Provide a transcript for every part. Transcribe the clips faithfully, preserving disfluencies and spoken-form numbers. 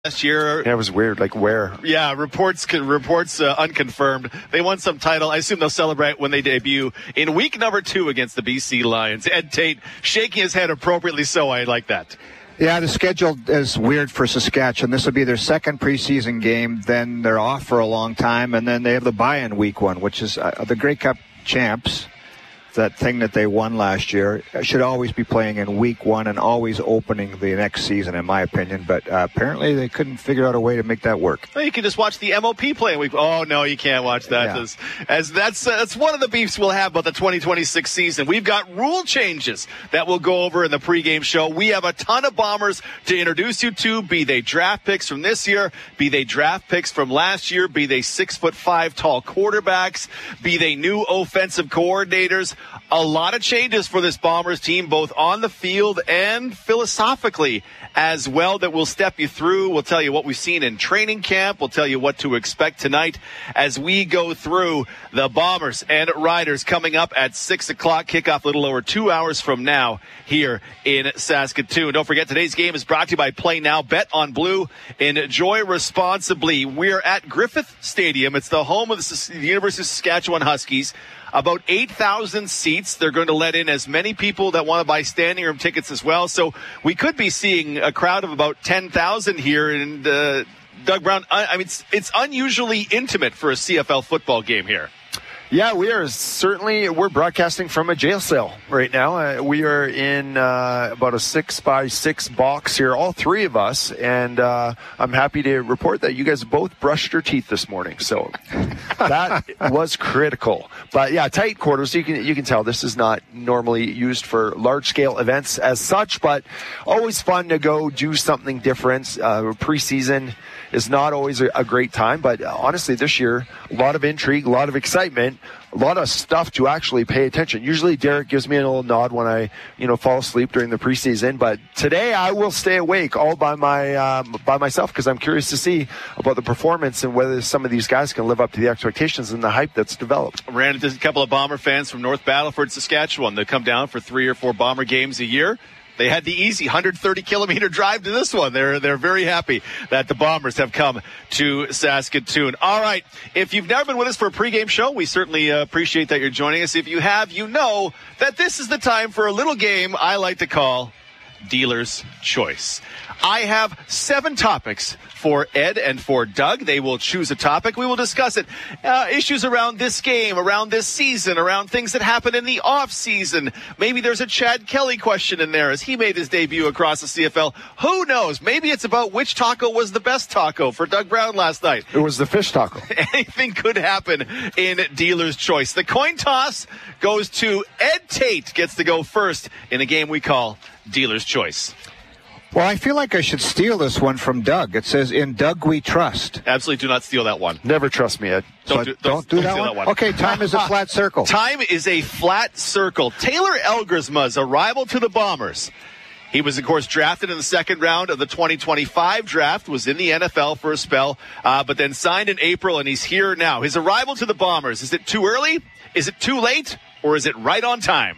last year. Yeah, it was weird. Like where? Yeah, reports reports uh, unconfirmed. They won some title. I assume they'll celebrate when they debut in week number two against the B C Lions. Ed Tate shaking his head appropriately so. I like that. Yeah, the schedule is weird for Saskatchewan. This will be their second preseason game. Then they're off for a long time, and then they have the bye-in week one, which is uh, the Grey Cup champs. That thing that they won last year should always be playing in week one and always opening the next season, in my opinion. But uh, apparently they couldn't figure out a way to make that work. Well, you can just watch the M O P play in week. Oh no, you can't watch that. Yeah. As, as that's uh, that's one of the beefs we'll have about the twenty twenty-six season. We've got rule changes that we'll go over in the pregame show. We have a ton of Bombers to introduce you to. Be they draft picks from this year, be they draft picks from last year, be they six foot five tall quarterbacks, be they new offensive coordinators. A lot of changes for this Bombers team, both on the field and philosophically as well, that we'll step you through. We'll tell you what we've seen in training camp. We'll tell you what to expect tonight as we go through the Bombers and Riders coming up at six o'clock. Kickoff a little over two hours from now here in Saskatoon. Don't forget, today's game is brought to you by Play Now. Bet on Blue. Enjoy responsibly. We're at Griffith Stadium. It's the home of the University of Saskatchewan Huskies. About eight thousand seats. They're going to let in as many people that want to buy standing room tickets as well. So we could be seeing a crowd of about ten thousand here. And uh, Doug Brown, I, I mean, it's, it's unusually intimate for a C F L football game here. Yeah, we are certainly, we're broadcasting from a jail cell right now. Uh, we are in uh, about a six by six box here, all three of us, and uh, I'm happy to report that you guys both brushed your teeth this morning, so that was critical. But yeah, tight quarters, you can you can tell this is not normally used for large-scale events as such, but always fun to go do something different. Uh, preseason is not always a, a great time, but uh, honestly, this year, a lot of intrigue, a lot of excitement, a lot of stuff to actually pay attention. Usually Derek gives me a little nod when I, you know, fall asleep during the preseason, but today I will stay awake all by my um, by myself because I'm curious to see about the performance and whether some of these guys can live up to the expectations and the hype that's developed. Ran into a couple of Bomber fans from North Battleford, Saskatchewan. They come down for three or four Bomber games a year. They had the easy one hundred thirty kilometer drive to this one. They're they're very happy that the Bombers have come to Saskatoon. All right, if you've never been with us for a pregame show, we certainly uh, appreciate that you're joining us. If you have, you know that this is the time for a little game I like to call Dealer's Choice. I have seven topics for Ed and for Doug. They will choose a topic. We will discuss it. Uh, issues around this game, around this season, around things that happen in the off season. Maybe there's a Chad Kelly question in there as he made his debut across the C F L. Who knows? Maybe it's about which taco was the best taco for Doug Brown last night. It was the fish taco. Anything could happen in Dealer's Choice. The coin toss goes to Ed Tate. Gets to go first in a game we call Dealer's Choice. Well, I feel like I should steal this one from Doug. It says, "In Doug we trust." Absolutely do not steal that one. Never trust me, Ed. Don't do, don't, don't do don't that, steal one? that one. Okay, time is a flat circle. Time is a flat circle. Taylor Elgersma's arrival to the Bombers. He was, of course, drafted in the second round of the twenty twenty-five draft, was in the N F L for a spell, uh, but then signed in April, and he's here now. His arrival to the Bombers, is it too early? Is it too late? Or is it right on time?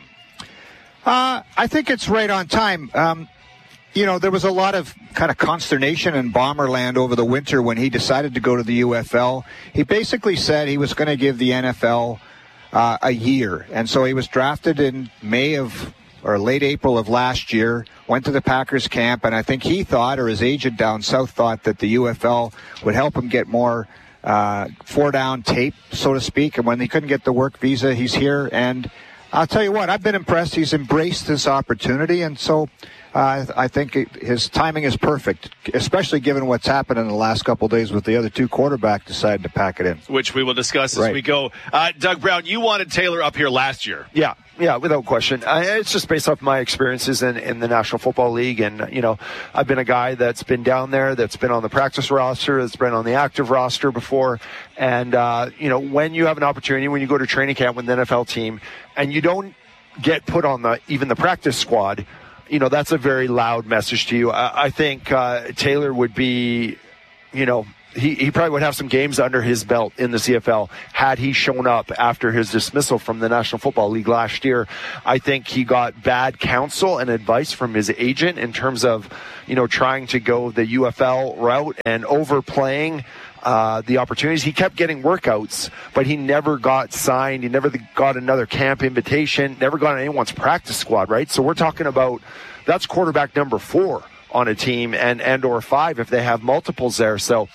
Uh, I think it's right on time. Um, you know, there was a lot of kind of consternation in Bomberland over the winter when he decided to go to the U F L. He basically said he was going to give the N F L uh, a year. And so he was drafted in May of, or late April of last year, went to the Packers camp, and I think he thought, or his agent down south thought, that the U F L would help him get more uh, four-down tape, so to speak. And when he couldn't get the work visa, he's here. And I'll tell you what, I've been impressed. He's embraced this opportunity, and so Uh, I think it, his timing is perfect, especially given what's happened in the last couple of days with the other two quarterbacks deciding to pack it in. Which we will discuss as right. we go. Uh, Doug Brown, you wanted Taylor up here last year. Yeah, yeah, without question. I, it's just based off my experiences in, in the National Football League. And, you know, I've been a guy that's been down there, that's been on the practice roster, that's been on the active roster before. And, uh, you know, when you have an opportunity, when you go to training camp with an N F L team, and you don't get put on the even the practice squad, you know, that's a very loud message to you. I, I think uh, Taylor would be, you know, he, he probably would have some games under his belt in the C F L had he shown up after his dismissal from the National Football League last year. I think he got bad counsel and advice from his agent in terms of, you know, trying to go the U F L route and overplaying Uh, the opportunities. He kept getting workouts, but he never got signed. He never got another camp invitation, never got on anyone's practice squad, right? So we're talking about that's quarterback number four on a team and, and or five if they have multiples there. So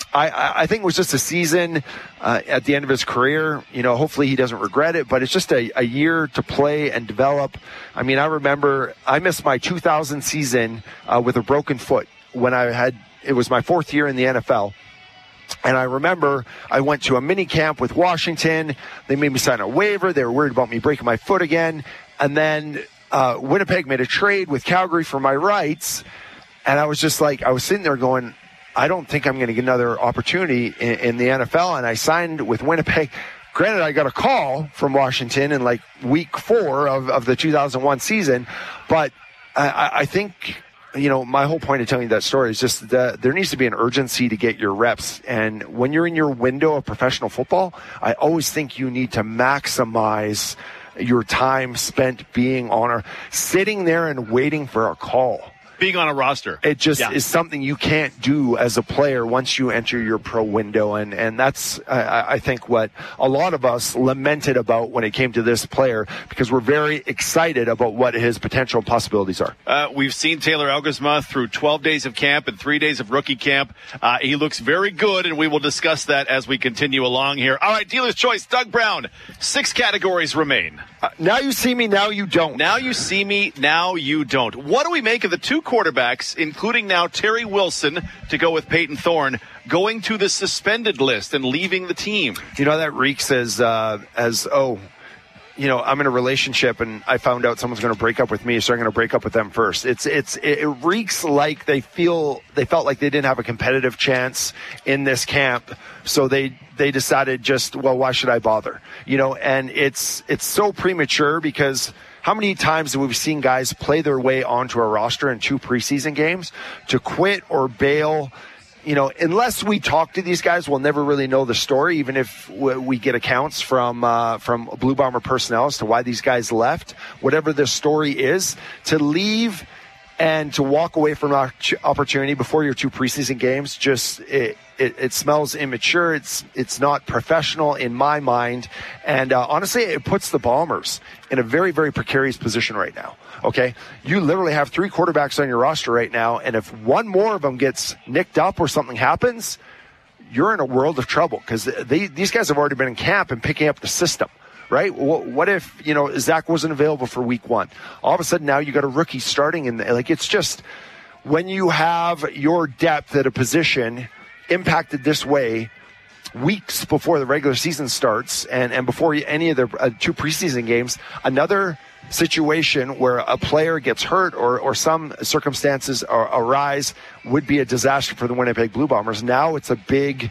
I, I think it was just a season uh, at the end of his career. You know, hopefully he doesn't regret it, but it's just a, a year to play and develop. I mean, I remember I missed my two thousand season uh, with a broken foot when I had, it was my fourth year in the N F L. And I remember I went to a mini camp with Washington. They made me sign a waiver. They were worried about me breaking my foot again. And then uh, Winnipeg made a trade with Calgary for my rights. And I was just like, I was sitting there going, I don't think I'm going to get another opportunity in, in the N F L. And I signed with Winnipeg. Granted, I got a call from Washington in like week four of, of the two thousand one season. But I, I think... You know, my whole point of telling you that story is just that there needs to be an urgency to get your reps. And when you're in your window of professional football, I always think you need to maximize your time spent being on or sitting there and waiting for a call. Being on a roster. It just yeah. is something you can't do as a player once you enter your pro window. And, and that's, uh, I think, what a lot of us lamented about when it came to this player, because we're very excited about what his potential possibilities are. Uh, we've seen Taylor Elgersma through twelve days of camp and three days of rookie camp. Uh, he looks very good, and we will discuss that as we continue along here. All right, Dealer's Choice, Doug Brown. Six categories remain. Uh, now you see me, now you don't. Now you see me, now you don't. What do we make of the two quarterbacks, including now Terry Wilson, to go with Peyton Thorne, going to the suspended list and leaving the team? You know, that reeks as, uh, as oh, you know, I'm in a relationship and I found out someone's going to break up with me, so I'm going to break up with them first. It's, it's, it reeks like they feel, they felt like they didn't have a competitive chance in this camp. So they, they decided just, well, why should I bother? You know, and it's, it's so premature because how many times have we seen guys play their way onto a roster in two preseason games to quit or bail? You know, unless we talk to these guys, we'll never really know the story, even if we get accounts from uh, from Blue Bomber personnel as to why these guys left. Whatever the story is, to leave and to walk away from an opportunity before your two preseason games, just it, it, it smells immature. It's it's not professional in my mind. And uh, honestly, it puts the Bombers in a very, very precarious position right now. Okay, you literally have three quarterbacks on your roster right now, and if one more of them gets nicked up or something happens, you're in a world of trouble because these guys have already been in camp and picking up the system, right? What if, you know, Zach wasn't available for week one? All of a sudden now you got a rookie starting, in the, like it's just when you have your depth at a position impacted this way weeks before the regular season starts and, and before any of the uh, two preseason games, another situation where a player gets hurt or, or some circumstances are, arise would be a disaster for the Winnipeg Blue Bombers. Now it's a big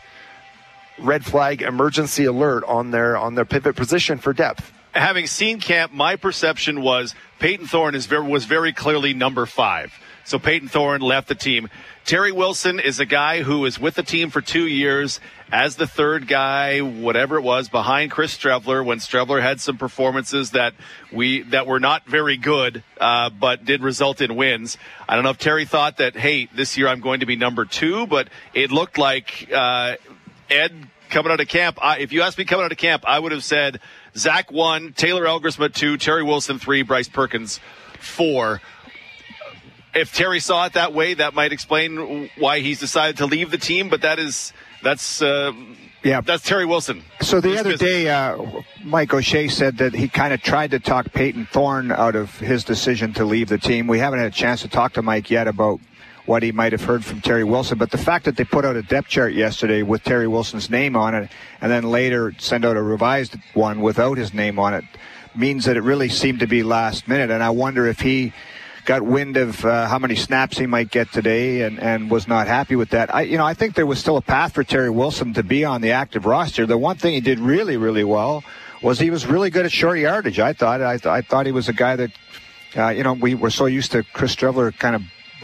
red flag emergency alert on their on their pivot position for depth. Having seen camp, my perception was Peyton Thorne is very, was very clearly number five. So Peyton Thorne left the team. Terry Wilson is a guy who was with the team for two years as the third guy, whatever it was, behind Chris Streveler when Streveler had some performances that we that were not very good, uh, but did result in wins. I don't know if Terry thought that, hey, this year I'm going to be number two, but it looked like uh, Ed coming out of camp. I, if you asked me coming out of camp, I would have said Zach one, Taylor Elgersma two, Terry Wilson three, Bryce Perkins four. If Terry saw it that way, that might explain why he's decided to leave the team. But that is that's uh, yeah, that's Terry Wilson. So the other day, uh, Mike O'Shea said that he kind of tried to talk Peyton Thorne out of his decision to leave the team. We haven't had a chance to talk to Mike yet about what he might have heard from Terry Wilson. But the fact that they put out a depth chart yesterday with Terry Wilson's name on it, and then later send out a revised one without his name on it, means that it really seemed to be last minute. And I wonder if he got wind of uh, how many snaps he might get today and, and was not happy with that. I, you know, I think there was still a path for Terry Wilson to be on the active roster. The one thing he did really, really well was he was really good at short yardage. I thought, I, th- I thought he was a guy that, uh, you know, we were so used to Chris Streveler kind of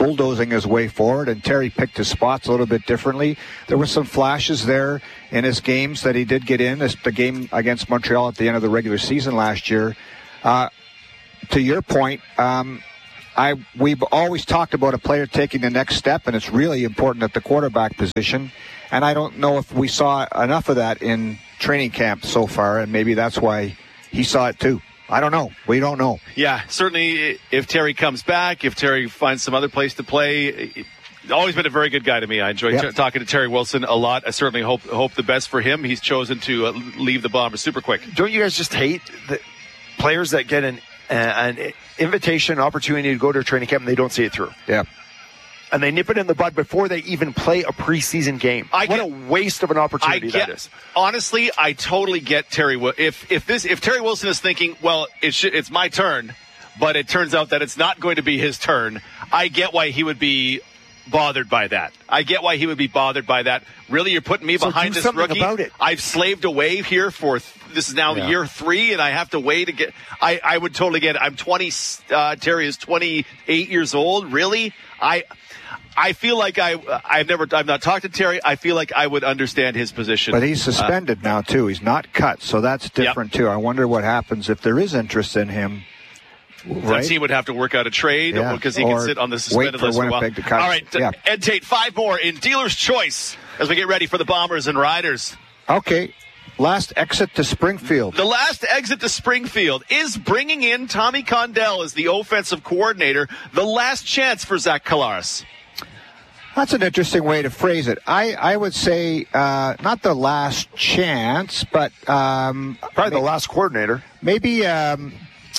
bulldozing his way forward, and Terry picked his spots a little bit differently. There were some flashes there in his games that he did get in. This, the game against Montreal at the end of the regular season last year. Uh, to your point, um, I we've always talked about a player taking the next step, and it's really important at the quarterback position. And I don't know if we saw enough of that in training camp so far, and maybe that's why he saw it too. I don't know. We don't know. Yeah, certainly if Terry comes back, if Terry finds some other place to play, always been a very good guy to me. I enjoyed yep. t- talking to Terry Wilson a lot. I certainly hope hope the best for him. He's chosen to uh, leave the Bombers super quick. Don't you guys just hate the players that get an, uh, an invitation, opportunity to go to a training camp and they don't see it through? Yeah. And they nip it in the bud before they even play a preseason game. I what get, a waste of an opportunity I get, that is. Honestly, I totally get Terry. If if this if Terry Wilson is thinking, well, it should, it's my turn, but it turns out that it's not going to be his turn, I get why he would be bothered by that. I get why he would be bothered by that. Really, you're putting me so behind do this rookie? About it. I've slaved away here for th- this is now yeah. year three, and I have to wait to get. I I would totally get it. I'm twenty. Uh, Terry is twenty-eight years old. Really, I. I feel like I, I've never, I've not talked to Terry. I feel like I would understand his position. But he's suspended uh, now too. He's not cut, so that's different yep. too. I wonder what happens if there is interest in him. Right? The team would have to work out a trade because yeah. he or can sit on the suspended list for a while. To cut. All right, yeah. Ed Tate, five more in Dealer's Choice as we get ready for the Bombers and Riders. Okay. Last exit to Springfield. The last exit to Springfield is bringing in Tommy Condell as the offensive coordinator. The last chance for Zach Collaros. That's an interesting way to phrase it. I, I would say uh, not the last chance, but um, probably maybe, the last coordinator. Maybe um,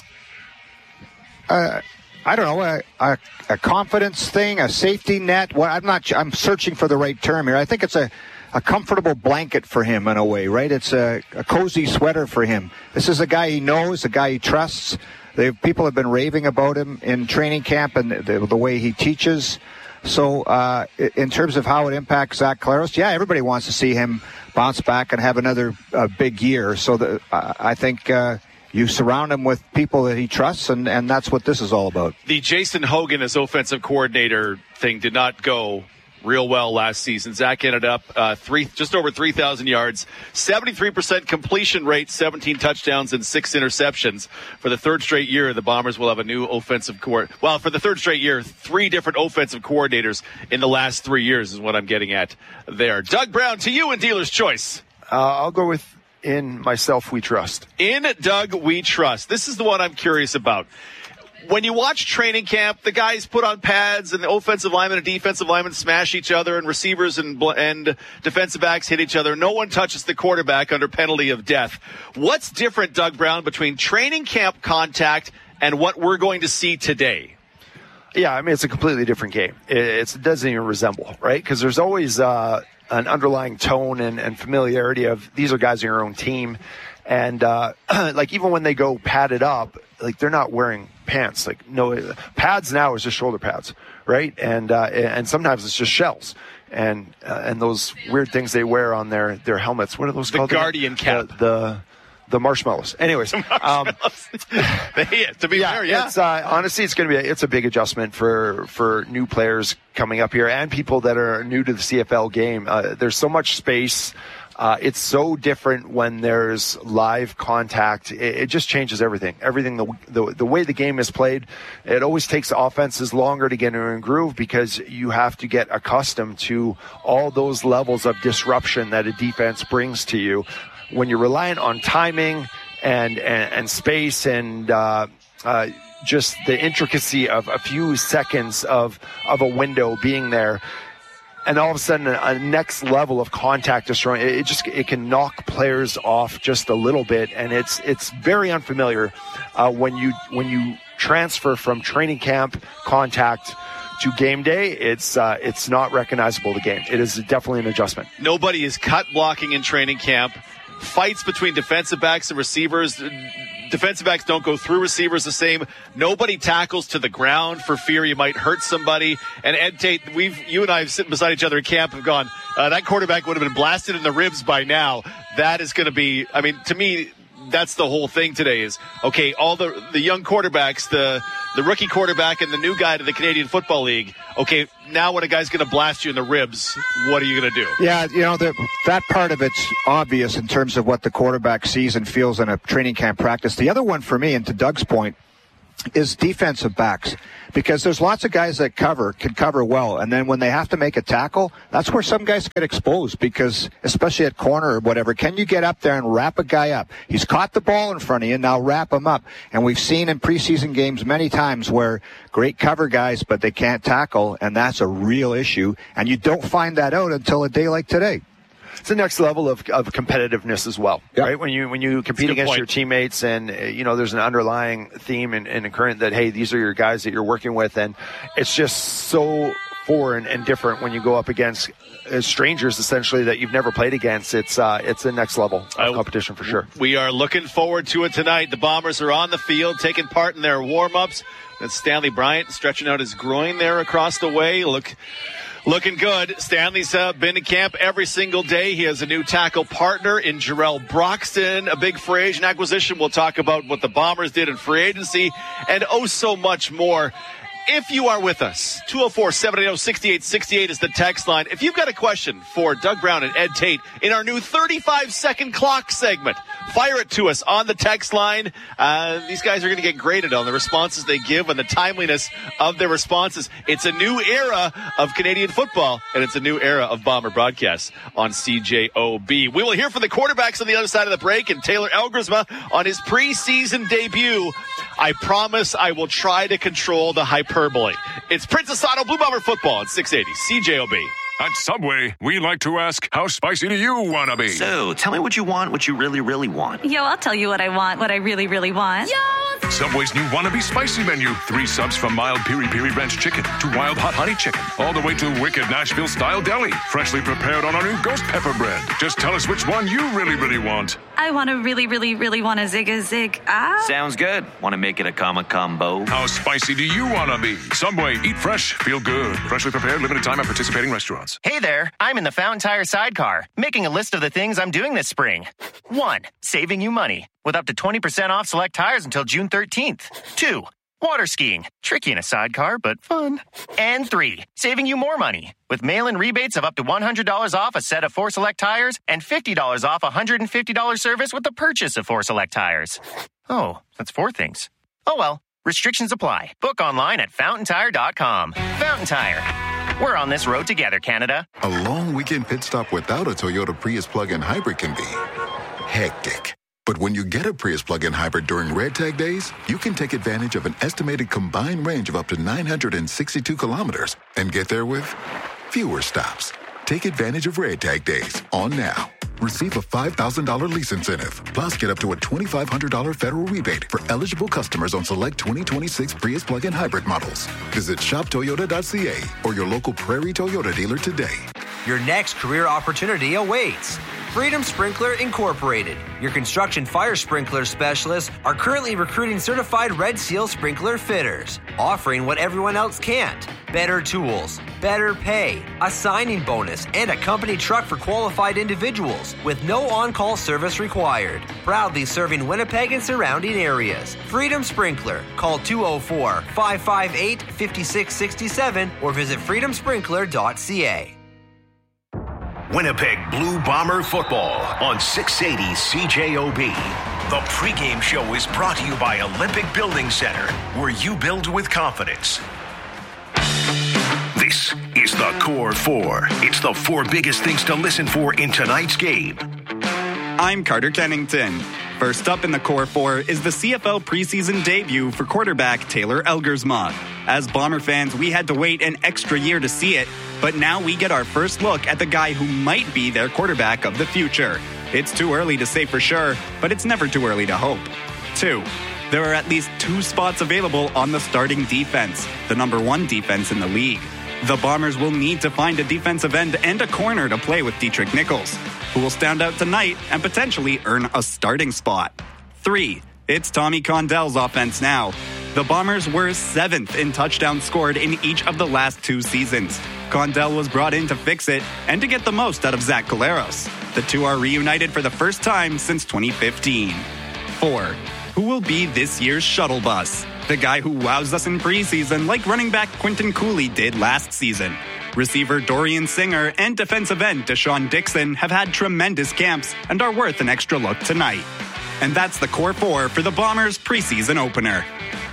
uh, I don't know a, a, a confidence thing, a safety net. Well, I'm not. I'm searching for the right term here. I think it's a, a comfortable blanket for him in a way, right? It's a, a cozy sweater for him. This is a guy he knows, a guy he trusts. They, people have been raving about him in training camp and the, the way he teaches. So uh, in terms of how it impacts Zach Collaros, yeah, everybody wants to see him bounce back and have another uh, big year. So the, uh, I think uh, you surround him with people that he trusts, and, and that's what this is all about. The Jason Hogan as offensive coordinator thing did not go real well last season. Zach ended up uh, three, just over three thousand yards, seventy-three percent completion rate, seventeen touchdowns, and six interceptions. For the third straight year, the Bombers will have a new offensive coordinator. Well, for the third straight year, three different offensive coordinators in the last three years is what I'm getting at there. Doug Brown, to you in Dealer's Choice. Uh, I'll go with In Myself We Trust. In Doug We Trust. This is the one I'm curious about. When you watch training camp, the guys put on pads and the offensive linemen and defensive linemen smash each other and receivers and and defensive backs hit each other. No one touches the quarterback under penalty of death. What's different, Doug Brown, between training camp contact and what we're going to see today? Yeah, I mean, it's a completely different game. It, it's, it doesn't even resemble, right? Because there's always uh, an underlying tone and, and familiarity of these are guys on your own team. And, uh, like, even when they go padded up, like, they're not wearing pants. Like, no, pads now is just shoulder pads, right? And, uh, and sometimes it's just shells. And, uh, and those weird things they wear on their, their helmets. What are those the called? The Guardian cap. The, the, the marshmallows. Anyways. The marshmallows. Um, to be yeah, fair, yeah. It's, uh, honestly, it's going to be, a, it's a big adjustment for, for new players coming up here and people that are new to the C F L game. Uh, there's so much space. Uh, it's so different when there's live contact. It, it just changes everything. Everything, the, the the way the game is played, it always takes offenses longer to get in a groove because you have to get accustomed to all those levels of disruption that a defense brings to you. When you're reliant on timing and and, and space and uh, uh, just the intricacy of a few seconds of of a window being there. And all of a sudden, a next level of contact destroying it, it just it can knock players off just a little bit, and it's it's very unfamiliar uh, when you when you transfer from training camp contact to game day. It's uh, it's not recognizable. The game. It is definitely an adjustment. Nobody is cut blocking in training camp. Fights between defensive backs and receivers. Defensive backs don't go through receivers the same. Nobody tackles to the ground for fear you might hurt somebody. And Ed Tate, we've you and I have sitting beside each other in camp have gone, uh, that quarterback would have been blasted in the ribs by now. That is going to be, I mean, to me, that's the whole thing today is, okay, all the, the young quarterbacks, the, the rookie quarterback and the new guy to the Canadian Football League, okay, now when a guy's going to blast you in the ribs, what are you going to do? Yeah, you know, the, that part of it's obvious in terms of what the quarterback sees and feels in a training camp practice. The other one for me, and to Doug's point, is defensive backs, because there's lots of guys that cover, can cover well, and then when they have to make a tackle, that's where some guys get exposed, because especially at corner or whatever, can you get up there and wrap a guy up? He's caught the ball in front of you, now wrap him up. And we've seen in preseason games many times where great cover guys, but they can't tackle, and that's a real issue, and you don't find that out until a day like today. It's the next level of, of competitiveness as well, yep. right? When you when you compete against point. your teammates, and uh, you know there's an underlying theme and, and a current that, hey, these are your guys that you're working with, and it's just so foreign and different when you go up against uh, strangers essentially that you've never played against. It's uh, it's the next level of uh, competition for sure. We are looking forward to it tonight. The Bombers are on the field, taking part in their warm-ups. That's Stanley Bryant stretching out his groin there across the way. Look. Looking good. Stanley's uh, been to camp every single day. He has a new tackle partner in Jarrell Broxton, a big free agent acquisition. We'll talk about what the Bombers did in free agency and oh so much more. If you are with us, two oh four, seven eight oh, six eight six eight is the text line. If you've got a question for Doug Brown and Ed Tate in our new thirty-five second clock segment, fire it to us on the text line. Uh, these guys are going to get graded on the responses they give and the timeliness of their responses. It's a new era of Canadian football, and it's a new era of Bomber broadcasts on C J O B. We will hear from the quarterbacks on the other side of the break and Taylor Elgersma on his preseason debut. I promise I will try to control the hyperbole. It's Princess Auto Blue Bomber football at six eighty C J O B. At Subway, we like to ask, how spicy do you want to be? So, tell me what you want, what you really, really want. Yo, I'll tell you what I want, what I really, really want. Yo! Subway's new Wannabe Spicy menu. Three subs from mild Piri Piri Ranch Chicken to wild hot honey chicken. All the way to wicked Nashville-style deli. Freshly prepared on our new ghost pepper bread. Just tell us which one you really, really want. I want to really, really, really want a zig-a-zig. Ah. Sounds good. Want to make it a comma combo? How spicy do you want to be? Subway, eat fresh, feel good. Freshly prepared, limited time at participating restaurants. Hey there, I'm in the Fountain Tire sidecar, making a list of the things I'm doing this spring. One, saving you money, with up to twenty percent off select tires until June thirteenth. Two, water skiing, tricky in a sidecar, but fun. And three, saving you more money, with mail-in rebates of up to one hundred dollars off a set of four select tires and fifty dollars off a one hundred fifty dollars service with the purchase of four select tires. Oh, that's four things. Oh well, restrictions apply. Book online at fountain tire dot com. Fountain Tire. We're on this road together, Canada. A long weekend pit stop without a Toyota Prius plug-in hybrid can be hectic. But when you get a Prius plug-in hybrid during Red Tag days, you can take advantage of an estimated combined range of up to nine hundred sixty-two kilometers and get there with fewer stops. Take advantage of Red Tag days on now. Receive a five thousand dollars lease incentive, plus get up to a twenty-five hundred dollars federal rebate for eligible customers on select twenty twenty-six Prius plug-in hybrid models. Visit shop toyota dot c a or your local Prairie Toyota dealer today. Your next career opportunity awaits. Freedom Sprinkler Incorporated, your construction fire sprinkler specialists, are currently recruiting certified Red Seal sprinkler fitters, offering what everyone else can't. Better tools, better pay, a signing bonus, and a company truck for qualified individuals with no on-call service required. Proudly serving Winnipeg and surrounding areas. Freedom Sprinkler. Call two oh four, five five eight, five six six seven or visit freedom sprinkler dot c a. Winnipeg Blue Bomber football on six eighty C J O B. The pregame show is brought to you by Olympic Building Center, where you build with confidence. This is the Core Four. It's the four biggest things to listen for in tonight's game. I'm Carter Kennington. First up in the Core Four is the C F L preseason debut for quarterback Taylor Elgersma. As Bomber fans, we had to wait an extra year to see it, but now we get our first look at the guy who might be their quarterback of the future. It's too early to say for sure, but it's never too early to hope. Two, there are at least two spots available on the starting defense, the number one defense in the league. The Bombers will need to find a defensive end and a corner to play with Dietrich Nichols, who will stand out tonight and potentially earn a starting spot. Three, it's Tommy Condell's offense now. The Bombers were seventh in touchdowns scored in each of the last two seasons. Condell was brought in to fix it and to get the most out of Zach Collaros. The two are reunited for the first time since twenty fifteen. four. Who will be this year's shuttle bus? The guy who wows us in preseason like running back Quinton Cooley did last season. Receiver Dorian Singer and defensive end Deshaun Dixon have had tremendous camps and are worth an extra look tonight. And that's the core four for the Bombers' preseason opener.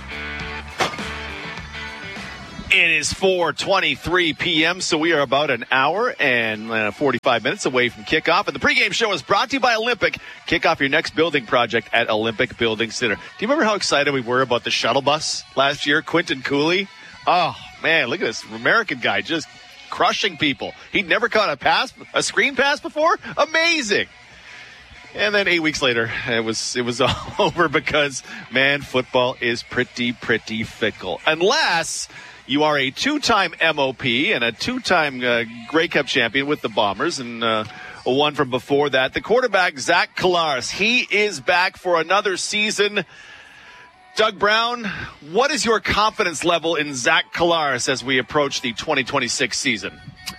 It is four twenty-three p.m., so we are about an hour and uh, forty-five minutes away from kickoff. And the pregame show is brought to you by Olympic. Kick off your next building project at Olympic Building Center. Do you remember how excited we were about the shuttle bus last year? Quinton Cooley. Oh, man, look at this American guy just crushing people. He'd never caught a pass, a screen pass before. Amazing. And then eight weeks later, it was it was all over because, man, football is pretty, pretty fickle. Unless you are a two-time M O P and a two-time uh, Grey Cup champion with the Bombers, and uh, one from before that. The quarterback, Zach Collaros, he is back for another season. Doug Brown, what is your confidence level in Zach Collaros as we approach the twenty twenty-six season?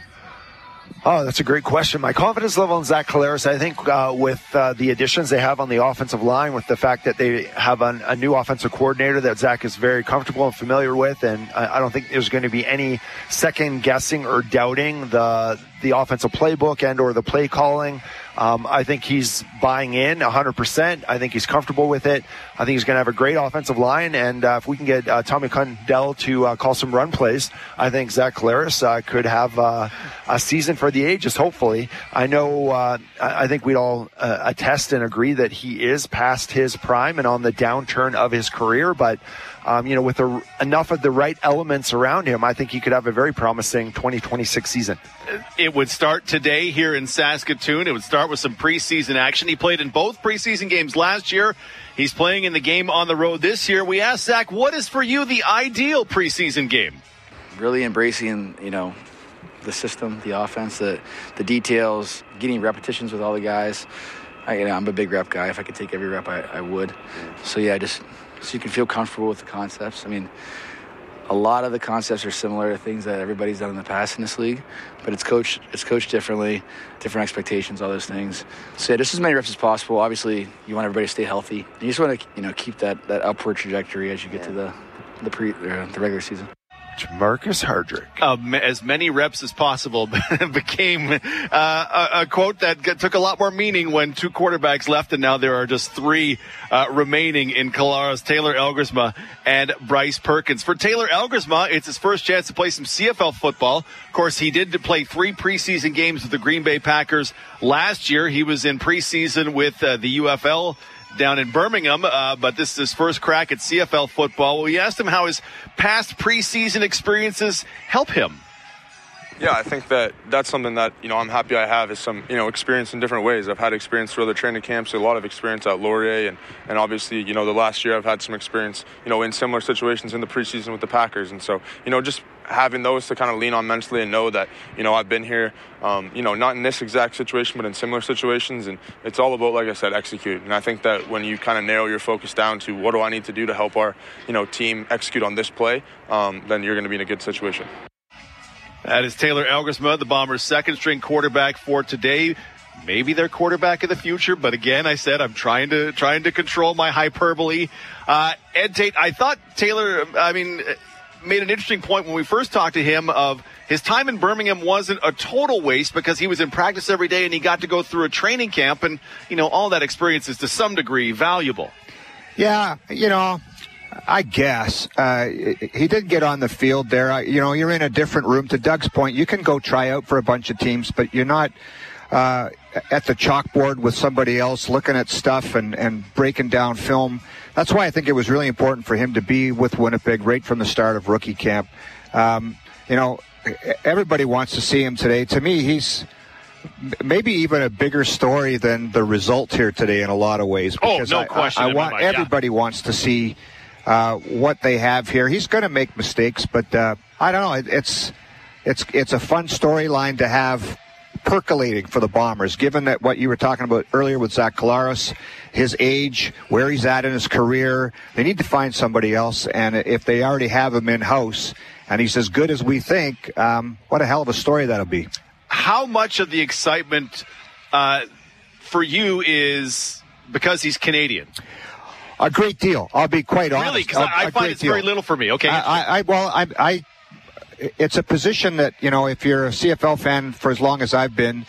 Oh, that's a great question. My confidence level in Zach Collaros, I think uh, with uh, the additions they have on the offensive line, with the fact that they have an, a new offensive coordinator that Zach is very comfortable and familiar with, and I, I don't think there's going to be any second guessing or doubting the the offensive playbook and or the play calling. Um, I think he's buying in one hundred percent. I think he's comfortable with it. I think he's going to have a great offensive line, and uh, if we can get uh, Tommy Condell to uh, call some run plays, I think Zach Collaros uh, could have uh, a season for the ages, hopefully. I know, uh, I think we'd all uh, attest and agree that he is past his prime and on the downturn of his career, but Um, you know, with the, enough of the right elements around him, I think he could have a very promising twenty twenty-six season. It would start today here in Saskatoon. It would start with some preseason action. He played in both preseason games last year. He's playing in the game on the road this year. We asked Zach, what is for you the ideal preseason game? Really embracing, you know, the system, the offense, the, the details, getting repetitions with all the guys. I, you know, I'm a big rep guy. If I could take every rep, I, I would. So, yeah, just so you can feel comfortable with the concepts. I mean, a lot of the concepts are similar to things that everybody's done in the past in this league, but it's coached it's coached differently, different expectations, all those things. So, yeah, just as many reps as possible. Obviously, you want everybody to stay healthy. You just want to, you know, keep that, that upward trajectory as you get yeah. to the the pre uh, the regular season. Marcus Hardrick. Uh, as many reps as possible became uh, a, a quote that g- took a lot more meaning when two quarterbacks left, and now there are just three uh, remaining in Collaros, Taylor Elgersma and Bryce Perkins. For Taylor Elgersma, it's his first chance to play some C F L football. Of course, he did play three preseason games with the Green Bay Packers last year. He was in preseason with uh, the U F L down in Birmingham, uh, but this is his first crack at C F L football. Well, we asked him how his past preseason experiences help him. Yeah, I think that that's something that, you know, I'm happy I have is some, you know, experience in different ways. I've had experience through other training camps, a lot of experience at Laurier, and, and obviously, you know, the last year I've had some experience, you know, in similar situations in the preseason with the Packers. And so, you know, just having those to kind of lean on mentally and know that, you know, I've been here, um, you know, not in this exact situation, but in similar situations. And it's all about, like I said, execute. And I think that when you kind of narrow your focus down to what do I need to do to help our, you know, team execute on this play, um, then you're going to be in a good situation. That is Taylor Elgersma, the Bombers' second-string quarterback for today. Maybe their quarterback of the future, but again, I said I'm trying to trying to control my hyperbole. Uh, Ed Tate, I thought Taylor, I mean, made an interesting point when we first talked to him of his time in Birmingham wasn't a total waste because he was in practice every day and he got to go through a training camp, and you know all that experience is to some degree valuable. Yeah, you know. I guess. Uh, he did get on the field there. I, you know, you're in a different room. To Doug's point, you can go try out for a bunch of teams, but you're not uh, at the chalkboard with somebody else looking at stuff and, and breaking down film. That's why I think it was really important for him to be with Winnipeg right from the start of rookie camp. Um, you know, everybody wants to see him today. To me, he's maybe even a bigger story than the result here today in a lot of ways. Because oh, no I, question. I, I want, mind, everybody yeah. wants to see Uh, what they have here. He's going to make mistakes, but uh, I don't know. It, it's it's it's a fun storyline to have percolating for the Bombers, given that what you were talking about earlier with Zach Collaros, his age, where he's at in his career. They need to find somebody else, and if they already have him in-house, and he's as good as we think, um, what a hell of a story that'll be. How much of the excitement uh, for you is because he's Canadian? A great deal. I'll be quite honest. Really? Because I, I find it's deal. very little for me. Okay. I, I, I well, I, I, it's a position that, you know, if you're a C F L fan for as long as I've been,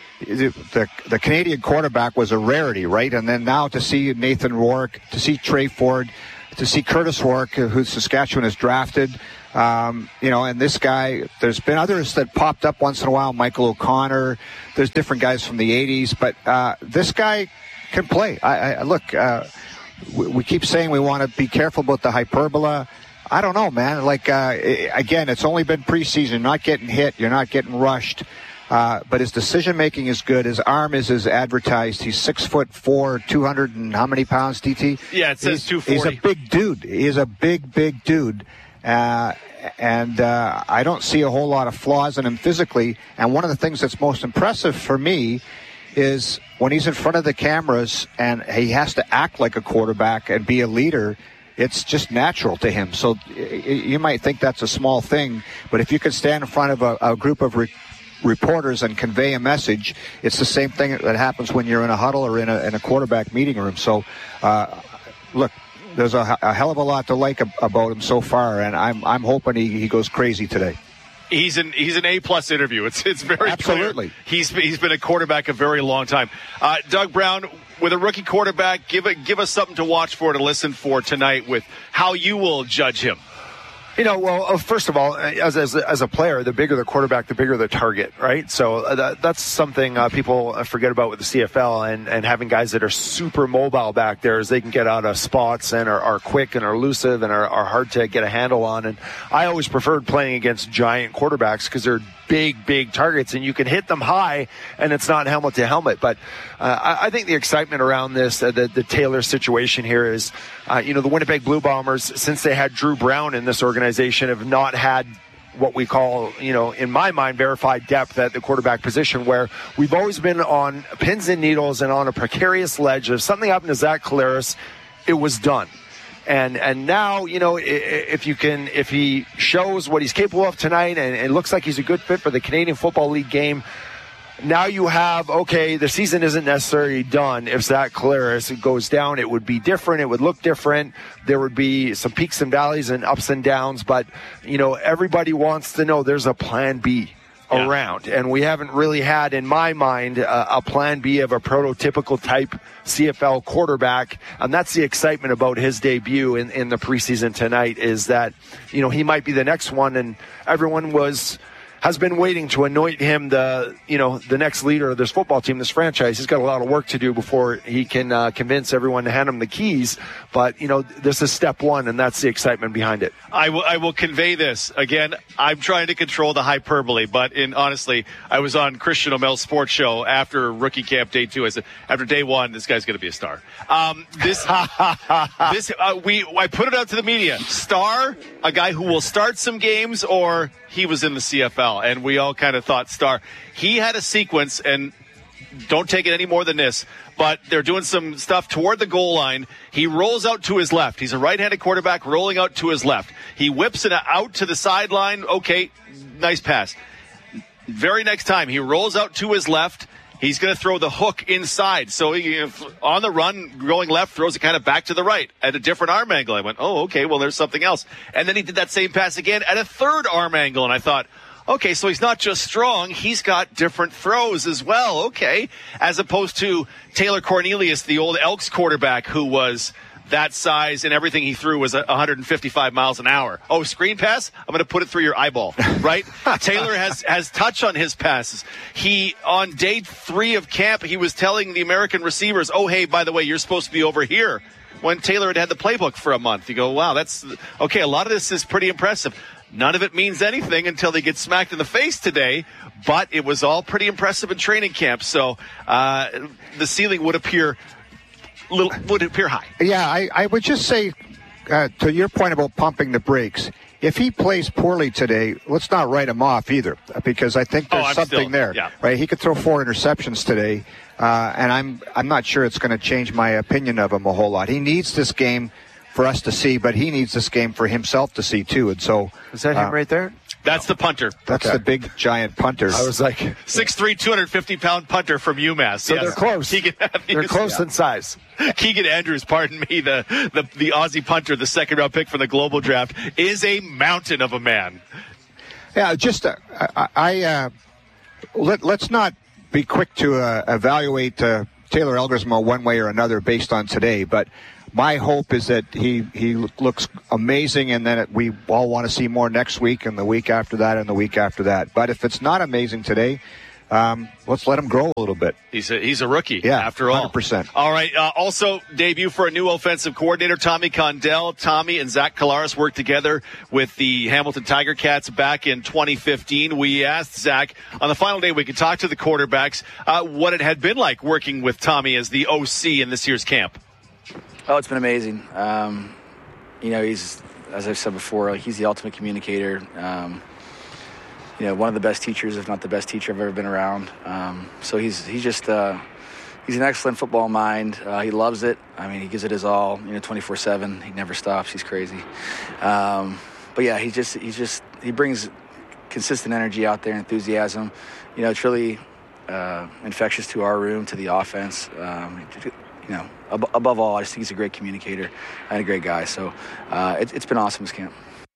the the Canadian quarterback was a rarity, right? And then now to see Nathan Rourke, to see Trey Ford, to see Curtis Rourke, who Saskatchewan has drafted, um, you know, and this guy, there's been others that popped up once in a while, Michael O'Connor, there's different guys from the eighties, but uh, this guy can play. I, I Look, uh, we, we keep saying we want to be careful about the hyperbola. I don't know, man. Like, uh, again, it's only been preseason. You're not getting hit. You're not getting rushed. Uh, but his decision-making is good. His arm is as advertised. He's six foot four, two hundred and how many pounds, D T? Yeah, it says he's, two forty. He's a big dude. He's a big, big dude. Uh, and uh, I don't see a whole lot of flaws in him physically. And one of the things that's most impressive for me is when he's in front of the cameras and he has to act like a quarterback and be a leader, it's just natural to him. So you might think that's a small thing, but if you could stand in front of a, a group of re- reporters and convey a message, it's the same thing that happens when you're in a huddle or in a, in a quarterback meeting room. So, uh, look, there's a, a hell of a lot to like about him so far, and I'm I'm hoping he, he goes crazy today. He's an he's an A plus interview. It's it's very Absolutely. clear. He's he's been a quarterback a very long time. Uh, Doug Brown, with a rookie quarterback, give it give us something to watch for, to listen for tonight with how you will judge him. You know, well, first of all, as as as a player, the bigger the quarterback, the bigger the target, right? So that, that's something uh, people forget about with the C F L, and, and having guys that are super mobile back there, as they can get out of spots and are, are quick and are elusive and are, are hard to get a handle on. And I always preferred playing against giant quarterbacks because they're big, big targets, and you can hit them high, and it's not helmet to helmet. But uh, I, I think the excitement around this, uh, the, the Taylor situation here is, uh, you know, the Winnipeg Blue Bombers, since they had Drew Brown in this organization, have not had what we call, you know, in my mind, verified depth at the quarterback position, where we've always been on pins and needles and on a precarious ledge. If something happened to Zach Collaros, it was done. And and now, you know, if you can, if he shows what he's capable of tonight, and it looks like he's a good fit for the Canadian Football League game, now you have, okay, the season isn't necessarily done. If Zach Collaros goes down, it would be different. It would look different. There would be some peaks and valleys and ups and downs. But, you know, everybody wants to know there's a plan B yeah. around. And we haven't really had, in my mind, a, a plan B of a prototypical type C F L quarterback. And that's the excitement about his debut in, in the preseason tonight, is that, you know, he might be the next one, and everyone was has been waiting to anoint him the, you know, the next leader of this football team, this franchise. He's got a lot of work to do before he can uh, convince everyone to hand him the keys. But, you know, this is step one, and that's the excitement behind it. I will, I will convey this. Again, I'm trying to control the hyperbole, but in honestly, I was on Christian O'Mel's sports show after rookie camp day two. I said, after day one, this guy's going to be a star. Um, this, this, uh, we, I put it out to the media. Star, a guy who will start some games, or he was in the C F L, and we all kind of thought star. He had a sequence, and don't take it any more than this, but they're doing some stuff toward the goal line. He rolls out to his left. He's a right-handed quarterback rolling out to his left. He whips it out to the sideline. Okay, nice pass. Very next time, he rolls out to his left. He's going to throw the hook inside. So he, on the run, going left, throws it kind of back to the right at a different arm angle. I went, oh, okay, well, there's something else. And then he did that same pass again at a third arm angle. And I thought, okay, so he's not just strong, he's got different throws as well. Okay. As opposed to Taylor Cornelius, the old Elks quarterback, who was that size, and everything he threw was one hundred fifty-five miles an hour. Oh, screen pass? I'm going to put it through your eyeball, right? Taylor has, has touch on his passes. He, on day three of camp, he was telling the American receivers, oh, hey, by the way, you're supposed to be over here. When Taylor had had the playbook for a month, you go, wow, that's okay. A lot of this is pretty impressive. None of it means anything until they get smacked in the face today, but it was all pretty impressive in training camp. So uh, the ceiling would appear little, would appear high. Yeah, I, I would just say, uh, to your point about pumping the brakes, if he plays poorly today, let's not write him off either, because I think there's oh, something still, there. Yeah. Right? He could throw four interceptions today, uh, and I'm I'm not sure it's going to change my opinion of him a whole lot. He needs this game for us to see, but he needs this game for himself to see too. And so, is that uh, him right there? That's the punter. That's Okay. the big, giant punter. I was like, six three, two hundred fifty pound punter from UMass. so Yes. they're close. Keegan They're Andrews. close in size. Keegan Andrews, pardon me, the, the, the Aussie punter, the second round pick from the global draft, is a mountain of a man. Yeah, just uh, I, I uh, let, let's not be quick to uh, evaluate uh, Taylor Elgersma one way or another based on today, but my hope is that he, he looks amazing, and then it, we all want to see more next week and the week after that and the week after that. But if it's not amazing today, um, let's let him grow a little bit. He's a, he's a rookie, Yeah, after all. one hundred percent. All right, uh, also debut for a new offensive coordinator, Tommy Condell. Tommy and Zach Collaros worked together with the Hamilton Tiger Cats back in twenty fifteen. We asked Zach on the final day we could talk to the quarterbacks uh, what it had been like working with Tommy as the O C in this year's camp. Oh, it's been amazing. Um, you know, he's, as I've said before, like, he's the ultimate communicator. Um, you know, one of the best teachers, if not the best teacher I've ever been around. Um, so he's he's just uh, he's an excellent football mind. Uh, he loves it. I mean, he gives it his all. You know, twenty-four seven. He never stops. He's crazy. Um, but yeah, he's just he's just he brings consistent energy out there, enthusiasm. You know, it's really uh, infectious to our room, to the offense. Um, you know, ab- above all, I just think he's a great communicator and a great guy. So uh, it, it's been awesome this camp.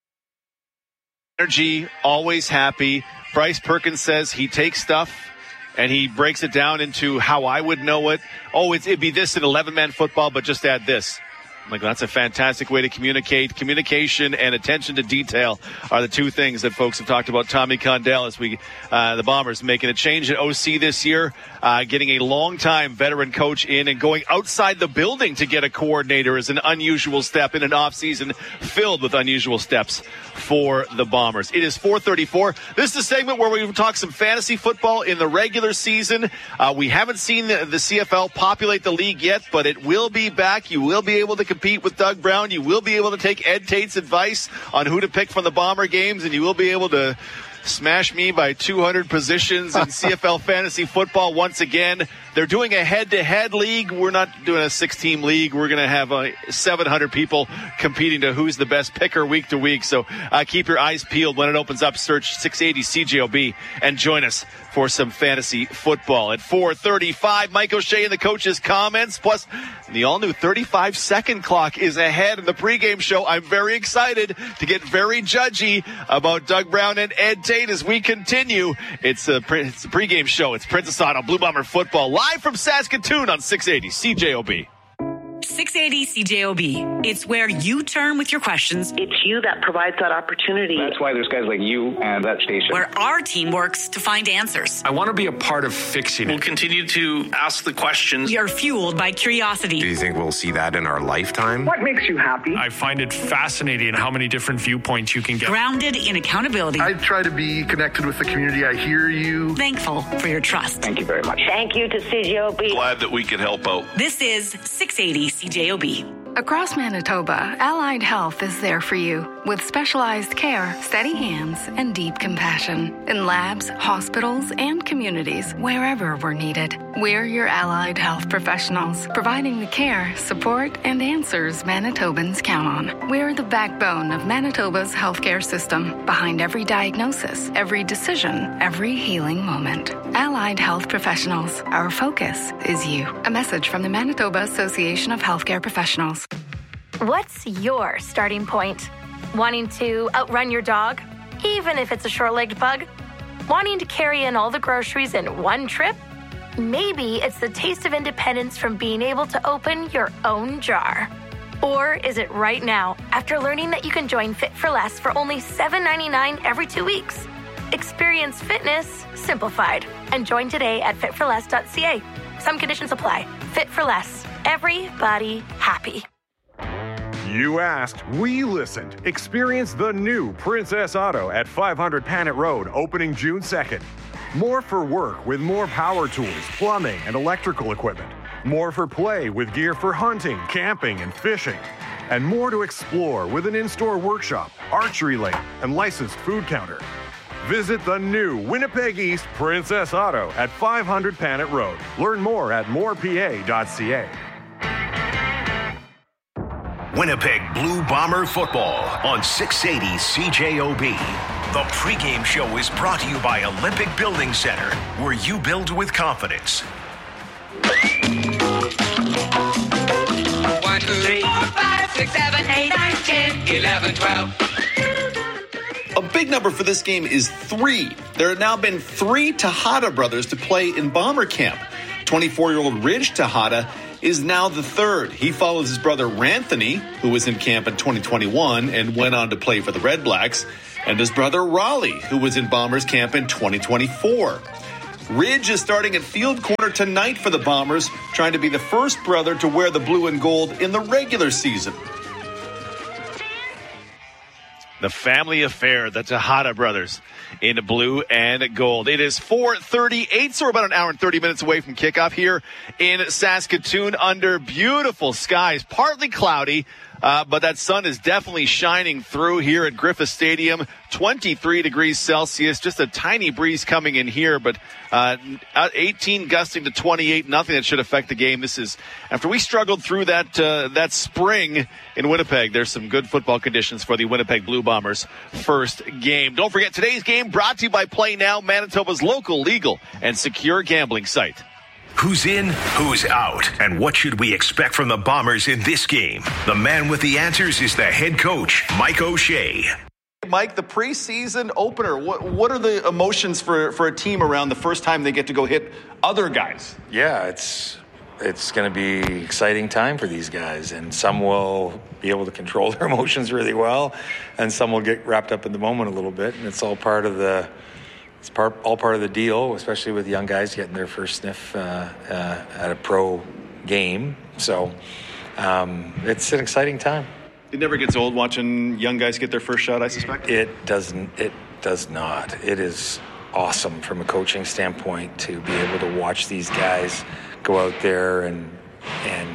Energy, always happy. Bryce Perkins says he takes stuff and he breaks it down into how I would know it. Oh, it's, it'd be this in eleven-man football, but just add this. I'm like, that's a fantastic way to communicate. Communication and attention to detail are the two things that folks have talked about. Tommy Condell, as we, uh, the Bombers making a change at O C this year, uh, getting a long-time veteran coach in and going outside the building to get a coordinator is an unusual step in an offseason filled with unusual steps for the Bombers. It is four thirty-four. This is a segment where we talk some fantasy football in the regular season. Uh, we haven't seen the, the C F L populate the league yet, but it will be back. You will be able to compete with Doug Brown. You will be able to take Ed Tate's advice on who to pick from the Bomber games, and you will be able to smash me by two hundred positions in C F L fantasy football once again. They're doing a head-to-head league. We're not doing a six-team league. We're going to have uh, seven hundred people competing to who's the best picker week to week. So uh, keep your eyes peeled when it opens up. Search six eighty C J O B and join us for some fantasy football. At four thirty-five, Mike O'Shea and the coach's comments. Plus, the all-new thirty-five second clock is ahead in the pregame show. I'm very excited to get very judgy about Doug Brown and Ed Tate as we continue. It's a, it's a pregame show. It's Princess Auto Blue Bomber football live from Saskatoon on six eighty C J O B. six eighty C J O B. It's where you turn with your questions. It's you that provides that opportunity. That's why there's guys like you and that station. Where our team works to find answers. I want to be a part of fixing it. We'll continue to ask the questions. We are fueled by curiosity. Do you think we'll see that in our lifetime? What makes you happy? I find it fascinating how many different viewpoints you can get. Grounded in accountability. I try to be connected with the community. I hear you. Thankful for your trust. Thank you very much. Thank you to C J O B. Glad that we could help out. This is six eighty C J O B. Across Manitoba, Allied Health is there for you with specialized care, steady hands, and deep compassion in labs, hospitals, and communities wherever we're needed. We're your Allied Health professionals, providing the care, support, and answers Manitobans count on. We're the backbone of Manitoba's healthcare system, behind every diagnosis, every decision, every healing moment. Allied Health Professionals, our focus is you. A message from the Manitoba Association of Healthcare Professionals. What's your starting point? Wanting to outrun your dog, even if it's a short-legged pug? Wanting to carry in all the groceries in one trip? Maybe it's the taste of independence from being able to open your own jar. Or is it right now, after learning that you can join Fit for Less for only seven ninety-nine every two weeks? Experience fitness simplified and join today at fit for less dot c a. Some conditions apply. Fit for Less. Everybody happy. You asked, we listened. Experience the new Princess Auto at five hundred Panet Road, opening June second. More for work with more power tools, plumbing, and electrical equipment. More for play with gear for hunting, camping, and fishing. And more to explore with an in-store workshop, archery lane, and licensed food counter. Visit the new Winnipeg East Princess Auto at five hundred Panet Road. Learn more at more p a dot c a. Winnipeg Blue Bomber football on six eighty C J O B. The pregame show is brought to you by Olympic Building Center, where you build with confidence. One, two, three, four, five, six, seven, eight, nine, ten, eleven, twelve. A big number for this game is three. There have now been three Tejada brothers to play in Bomber Camp. twenty-four-year-old Ridge Tejada is now the third. He follows his brother Ranthony, who was in camp in twenty twenty-one and went on to play for the Red Blacks, and his brother Raleigh, who was in Bombers camp in twenty twenty-four. Ridge is starting at field corner tonight for the Bombers, trying to be the first brother to wear the blue and gold in the regular season. The family affair, the Tejada brothers in blue and gold. It is four thirty-eight, so we're about an hour and thirty minutes away from kickoff here in Saskatoon under beautiful skies, partly cloudy. Uh, but that sun is definitely shining through here at Griffith Stadium. twenty-three degrees Celsius, just a tiny breeze coming in here, but uh, eighteen gusting to twenty-eight, nothing that should affect the game. This is, after we struggled through that uh, that spring in Winnipeg, there's some good football conditions for the Winnipeg Blue Bombers' first game. Don't forget, today's game brought to you by Play Now, Manitoba's local, legal, and secure gambling site. Who's in, who's out, and what should we expect from the Bombers in this game? The man with the answers is the head coach, Mike O'Shea. Mike, the preseason opener, what, what are the emotions for, for a team around the first time they get to go hit other guys? Yeah, it's it's going to be exciting time for these guys, and some will be able to control their emotions really well, and some will get wrapped up in the moment a little bit, and it's all part of the It's part, all part of the deal, especially with young guys getting their first sniff uh, uh, at a pro game. So um, it's an exciting time. It never gets old watching young guys get their first shot, I suspect? It doesn't. It does not. It is awesome from a coaching standpoint to be able to watch these guys go out there and and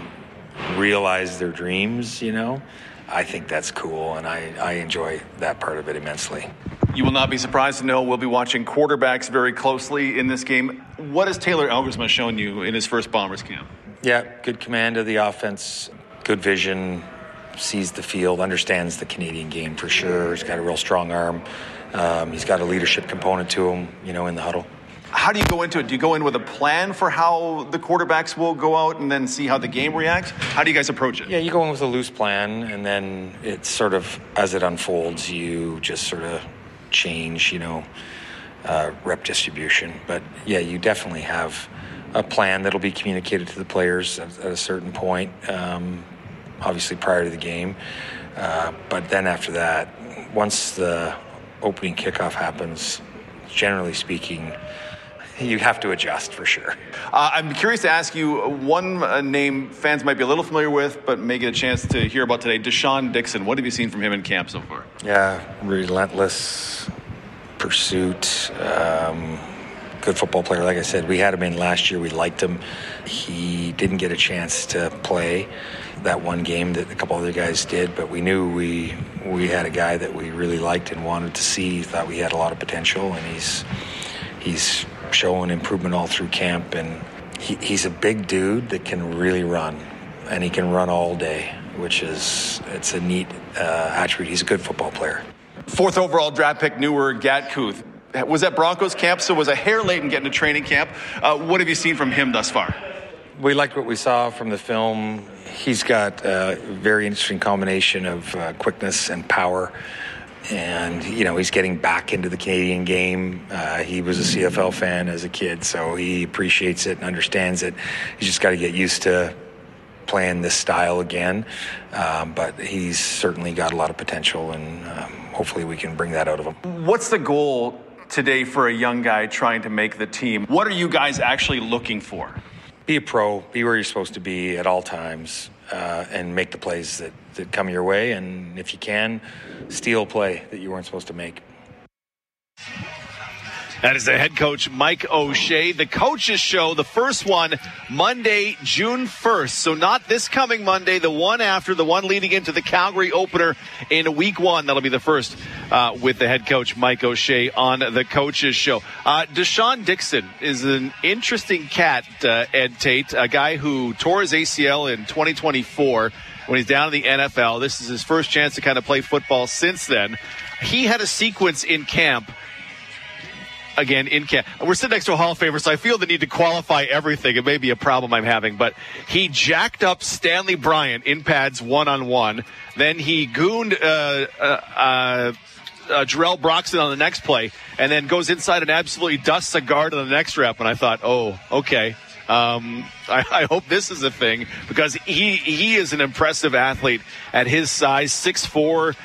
realize their dreams, you know. I think that's cool, and I, I enjoy that part of it immensely. You will not be surprised to know we'll be watching quarterbacks very closely in this game. What has Taylor Elgersma shown you in his first Bombers camp? Yeah, good command of the offense, good vision, sees the field, understands the Canadian game for sure. He's got a real strong arm. Um, he's got a leadership component to him, you know, in the huddle. How do you go into it? Do you go in with a plan for how the quarterbacks will go out and then see how the game reacts? How do you guys approach it? Yeah, you go in with a loose plan, and then it's sort of, as it unfolds, you just sort of change, you know, uh, rep distribution. But, yeah, you definitely have a plan that'll be communicated to the players at, at a certain point, um, obviously prior to the game. Uh, but then after that, once the opening kickoff happens, generally speaking, you have to adjust for sure. Uh, I'm curious to ask you one uh, name fans might be a little familiar with, but may get a chance to hear about today. Deshaun Dixon. What have you seen from him in camp so far? Yeah, relentless pursuit. Um, good football player. Like I said, we had him in last year. We liked him. He didn't get a chance to play that one game that a couple other guys did, but we knew we we had a guy that we really liked and wanted to see. Thought we had a lot of potential, and he's he's showing improvement all through camp. And he, he's a big dude that can really run, and he can run all day, which is it's a neat uh, attribute. He's a good football player. Fourth overall draft pick, Newer Gatkuth. Was at Broncos camp, so was a hair late in getting to training camp. Uh, what have you seen from him thus far? We liked what we saw from the film. He's got a very interesting combination of uh, quickness and power. And, you know, he's getting back into the Canadian game. Uh, he was a C F L fan as a kid, so he appreciates it and understands it. He's just got to get used to playing this style again. Um, but he's certainly got a lot of potential, and um, hopefully we can bring that out of him. What's the goal today for a young guy trying to make the team? What are you guys actually looking for? Be a pro, be where you're supposed to be at all times, uh, and make the plays that, that come your way. And if you can, steal play that you weren't supposed to make. That is the head coach, Mike O'Shea. The Coaches Show, the first one, Monday, June first. So not this coming Monday, the one after, the one leading into the Calgary opener in week one. That'll be the first uh, with the head coach, Mike O'Shea, on the Coaches Show. Uh, Deshaun Dixon is an interesting cat, uh, Ed Tate, a guy who tore his A C L in twenty twenty-four when he's down in the N F L. This is his first chance to kind of play football since then. he had a sequence in camp. Again, in camp. We're sitting next to a Hall of Famer, so I feel the need to qualify everything. It may be a problem I'm having, but he jacked up Stanley Bryant in pads one-on-one. Then he gooned uh, uh, uh, uh, Jarrell Broxton on the next play, and then goes inside and absolutely dusts a guard on the next rep. And I thought, oh, okay. Um, I, I hope this is a thing, because he he is an impressive athlete at his size, six foot four.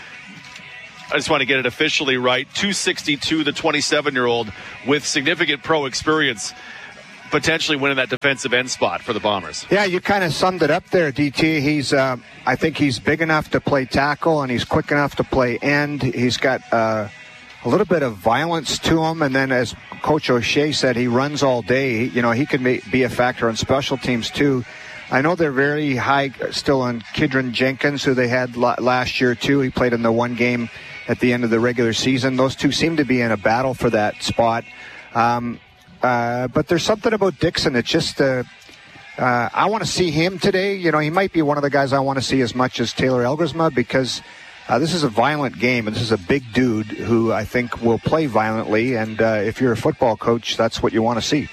I just want to get it officially right. two sixty-two, the twenty-seven-year-old with significant pro experience, potentially winning that defensive end spot for the Bombers. Yeah, you kind of summed it up there, D T. He's, uh, I think he's big enough to play tackle, and he's quick enough to play end. He's got uh, a little bit of violence to him, and then as Coach O'Shea said, he runs all day. You know, he can be a factor on special teams too. I know they're very high still on Kidron Jenkins, who they had last year too. He played in the one game at the end of the regular season. Those two seem to be in a battle for that spot. Um, uh, but there's something about Dixon. It's just, uh, uh, I want to see him today. You know, he might be one of the guys I want to see as much as Taylor Elgersma, because uh, this is a violent game, and this is a big dude who I think will play violently. And uh, if you're a football coach, that's what you want to see.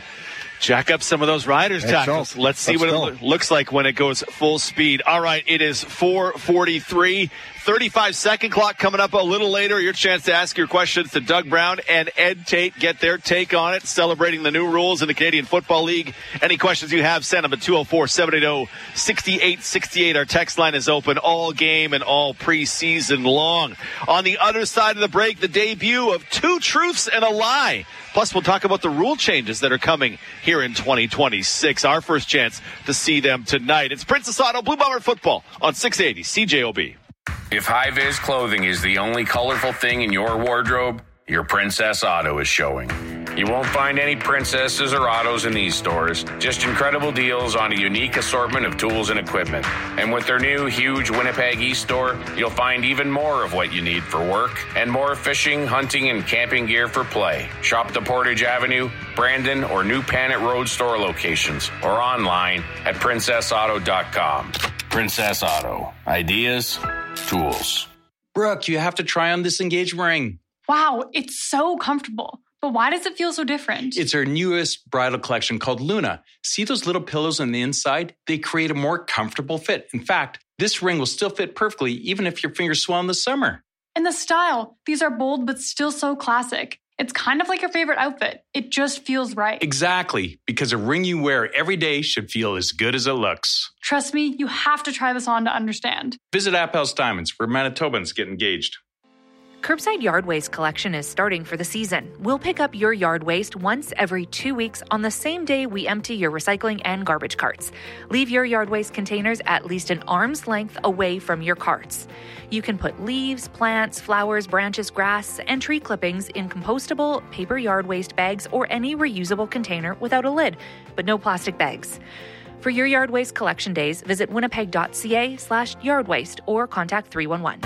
Jack up some of those riders' tackles. So. Let's see Let's what go. it lo- looks like when it goes full speed. All right, it is four forty-three. thirty-five second clock coming up a little later. Your chance to ask your questions to Doug Brown and Ed Tate. Get their take on it, celebrating the new rules in the Canadian Football League. Any questions you have, send them at two oh four, seven eight oh, six eight six eight. Our text line is open all game and all preseason long. On the other side of the break, the debut of Two Truths and a Lie. Plus, we'll talk about the rule changes that are coming here in twenty twenty-six. Our first chance to see them tonight. It's Princess Auto Blue Bomber Football on six eighty C J O B. If high-vis clothing is the only colorful thing in your wardrobe, your Princess Auto is showing. You won't find any princesses or autos in these stores, just incredible deals on a unique assortment of tools and equipment. And with their new huge Winnipeg East store, you'll find even more of what you need for work and more fishing, hunting, and camping gear for play. Shop the Portage Avenue, Brandon, or New Panet Road store locations, or online at princess auto dot com. Princess Auto. Ideas, tools. Brooke, you have to try on this engagement ring. Wow, it's so comfortable. But why does it feel so different? It's our newest bridal collection called Luna. See those little pillows on the inside? They create a more comfortable fit. In fact, this ring will still fit perfectly even if your fingers swell in the summer. And the style. These are bold but still so classic. It's kind of like your favorite outfit. It just feels right. Exactly, because a ring you wear every day should feel as good as it looks. Trust me, you have to try this on to understand. Visit Appel's Diamonds, where Manitobans get engaged. Curbside Yard Waste collection is starting for the season. We'll pick up your yard waste once every two weeks on the same day we empty your recycling and garbage carts. Leave your yard waste containers at least an arm's length away from your carts. You can put leaves, plants, flowers, branches, grass, and tree clippings in compostable paper yard waste bags or any reusable container without a lid, but no plastic bags. For your yard waste collection days, visit winnipeg.ca slash yard waste or contact three one one.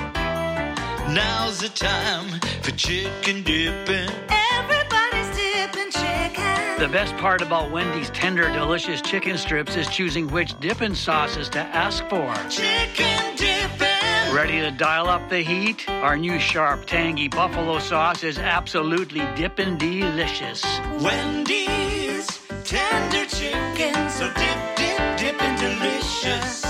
Now's the time for chicken dipping. Everybody's dipping chicken. The best part about Wendy's tender, delicious chicken strips is choosing which dipping sauces to ask for. Chicken dipping. Ready to dial up the heat? Our new sharp, tangy buffalo sauce is absolutely dippin' delicious. Wendy's tender chicken, so dip, dip, dippin' delicious.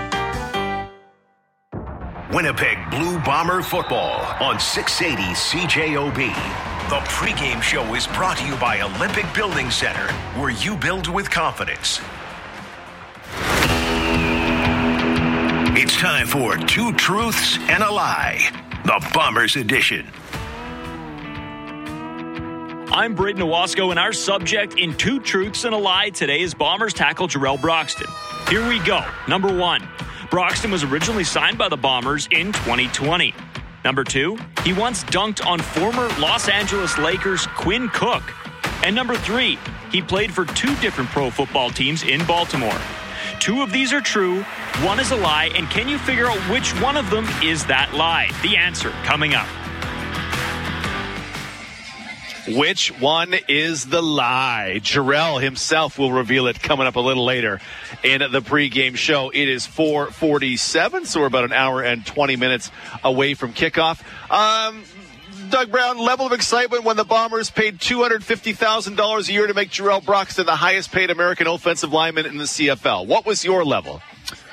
Winnipeg Blue Bomber football on six eighty C J O B. The pregame show is brought to you by Olympic Building Center, where you build with confidence. It's time for Two Truths and a Lie, the Bombers edition. I'm Braden Owasco, and our subject in Two Truths and a Lie today is Bombers tackle Jarrell Broxton. Here we go. Number one. Broxton was originally signed by the Bombers in twenty twenty. Number two, he once dunked on former Los Angeles Lakers Quinn Cook. And number three, he played for two different pro football teams in Baltimore. Two of these are true, one is a lie, and can you figure out which one of them is that lie? The answer coming up. Which one is the lie? Jarrell himself will reveal it coming up a little later in the pregame show. It is four forty-seven, so we're about an hour and twenty minutes away from kickoff. Um, Doug Brown, level of excitement when the Bombers paid two hundred fifty thousand dollars a year to make Jarrell Broxton the highest paid American offensive lineman in the C F L. What was your level?